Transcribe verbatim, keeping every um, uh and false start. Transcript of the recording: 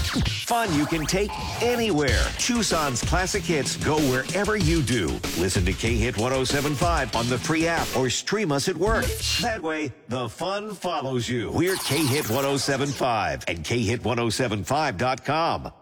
Fun you can take anywhere. Tucson's classic hits go wherever you do. Listen to K-Hit one oh seven point five on the free app or stream us at work. That way, the fun follows you. We're K-Hit one oh seven point five and K Hit one oh seven five dot com.